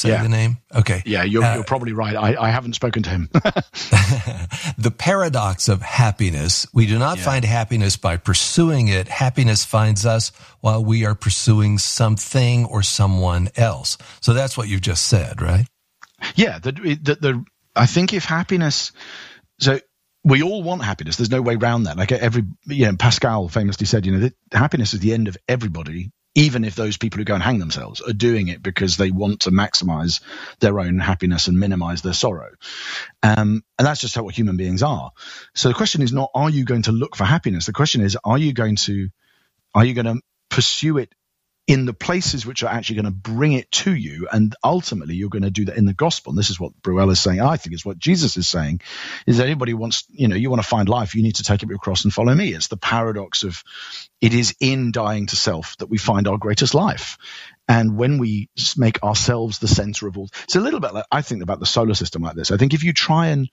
say the name? Okay. Yeah, you're probably right. I haven't spoken to him. The paradox of happiness. We do not find happiness by pursuing it. Happiness finds us while we are pursuing something or someone else. So that's what you've just said, right? Yeah. I think if happiness, so we all want happiness. There's no way around that. Like Pascal famously said, that happiness is the end of everybody, even if those people who go and hang themselves are doing it because they want to maximize their own happiness and minimize their sorrow. And that's just how what human beings are. So the question is not, are you going to look for happiness? The question is, are you going to pursue it in the places which are actually going to bring it to you? And ultimately, you're going to do that in the gospel. And this is what Bruel is saying. I think it's what Jesus is saying, is that anybody wants, you want to find life, you need to take up your cross and follow me. It's the paradox of it is in dying to self that we find our greatest life. And when we make ourselves the center of all, it's a little bit like, I think about the solar system like this. I think if you try and,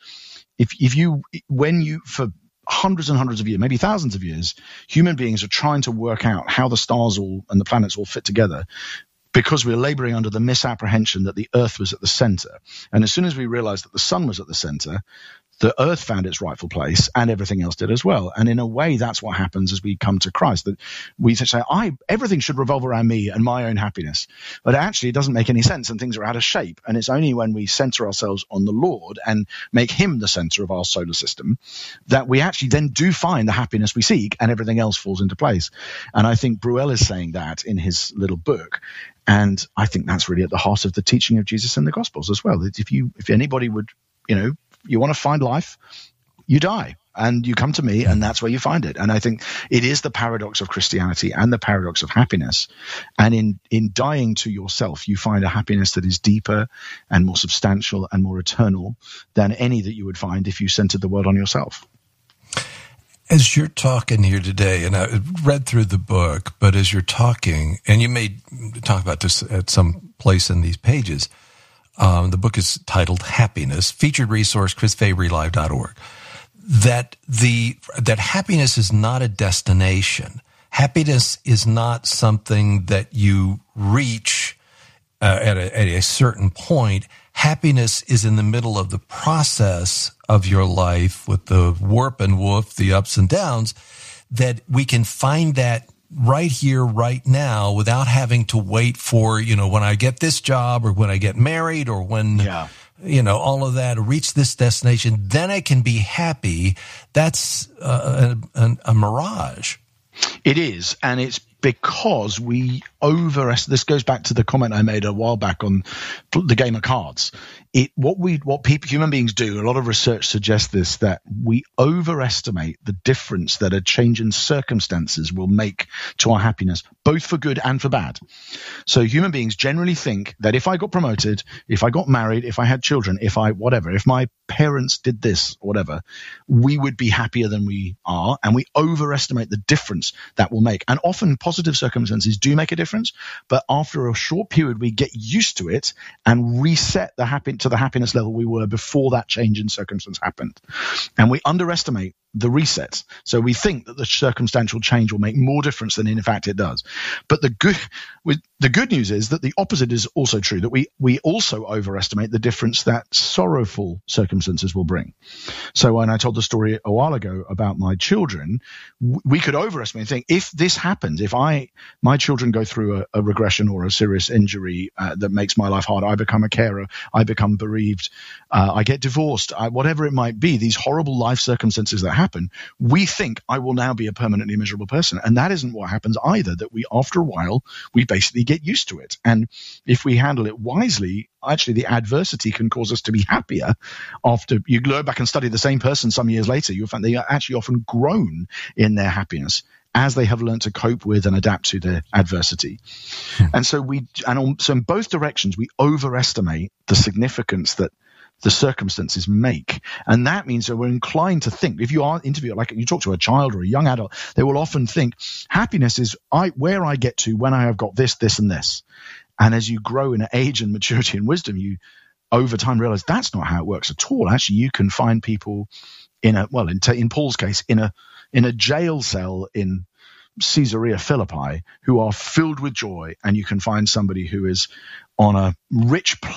for hundreds and hundreds of years, maybe thousands of years, human beings are trying to work out how the stars and the planets all fit together, because we're laboring under the misapprehension that the Earth was at the center. And as soon as we realized that the sun was at the center, the Earth found its rightful place and everything else did as well. And in a way, that's what happens as we come to Christ, that we say, everything should revolve around me and my own happiness. But actually, it doesn't make any sense and things are out of shape. And it's only when we center ourselves on the Lord and make him the center of our solar system that we actually then do find the happiness we seek and everything else falls into place. And I think Bruel is saying that in his little book. And I think that's really at the heart of the teaching of Jesus in the Gospels as well. That if anybody would, you want to find life, you die and you come to me and that's where you find it. And I think it is the paradox of Christianity and the paradox of happiness. And in dying to yourself, you find a happiness that is deeper and more substantial and more eternal than any that you would find if you centered the world on yourself. As you're talking here today, and I read through the book, but as you're talking, and you may talk about this at some place in these pages, the book is titled Happiness, featured resource, chrisfabrylive.org, that happiness is not a destination. Happiness is not something that you reach at a certain point. Happiness is in the middle of the process of your life with the warp and woof, the ups and downs, that we can find that right here, right now, without having to wait for, when I get this job or when I get married or when, all of that, reach this destination, then I can be happy. That's a mirage. It is. And it's because we this goes back to the comment I made a while back on the game of cards. Human beings do, a lot of research suggests this, that we overestimate the difference that a change in circumstances will make to our happiness, both for good and for bad. So human beings generally think that if I got promoted, if I got married, if I had children, if my parents did this, whatever, we would be happier than we are. And we overestimate the difference that will make. And often positive circumstances do make a difference, but after a short period, we get used to it and reset to the happiness level we were before that change in circumstance happened. And we underestimate the reset. So we think that the circumstantial change will make more difference than in fact it does. But the good news is that the opposite is also true, that we also overestimate the difference that sorrowful circumstances will bring. So when I told the story a while ago about my children, we could overestimate and think, if this happens, if my children go through a regression or a serious injury that makes my life hard, I become a carer, I become bereaved, I get divorced, whatever it might be, these horrible life circumstances that happen, we think I will now be a permanently miserable person. And that isn't what happens either, that after a while, we basically get used to it. And if we handle it wisely, actually the adversity can cause us to be happier. After you go back and study the same person some years later, you'll find they are actually often grown in their happiness as they have learned to cope with and adapt to their adversity. And so in both directions, we overestimate the significance that the circumstances make. And that means that we're inclined to think, if you are interviewed, like you talk to a child or a young adult, they will often think happiness is where I get to when I have got this, this, and this. And as you grow in age and maturity and wisdom, you over time realize that's not how it works at all. Actually, you can find people in Paul's case, in a jail cell in Caesarea Philippi who are filled with joy, and you can find somebody who is on a rich